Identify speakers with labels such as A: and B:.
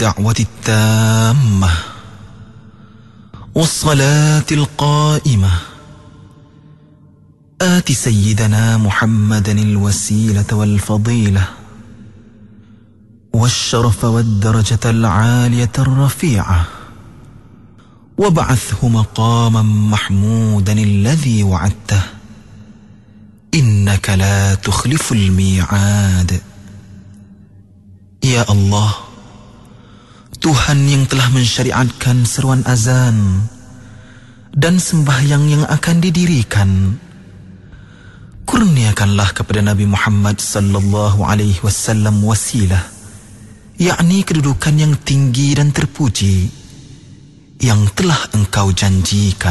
A: الدعوة التامة والصلاة القائمة آت سيدنا محمدا الوسيلة والفضيلة والشرف والدرجة العالية الرفيعة وابعثه مقاما محمودا الذي وعدته إنك لا تخلف الميعاد. Ya Allah, Tuhan yang telah mensyariatkan seruan azan dan sembahyang yang akan didirikan, kurniakanlah kepada Nabi Muhammad sallallahu alaihi wasallam wasilah, yakni kedudukan yang tinggi dan terpuji yang telah Engkau janjikan.